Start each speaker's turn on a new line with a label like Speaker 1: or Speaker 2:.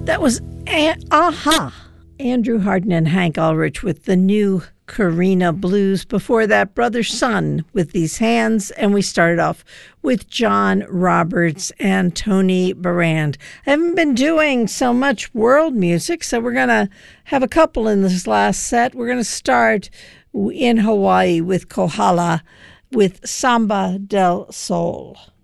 Speaker 1: That was Aha! Andrew Hardin and Hank Ulrich with the new Carina Blues. Before that, Brother Sun with These Hands. And we started off with John Roberts and Tony Barand. I haven't been doing so much world music, so we're going to have a couple in this last set. We're going to start in Hawaii with Kohala with Samba del Sol.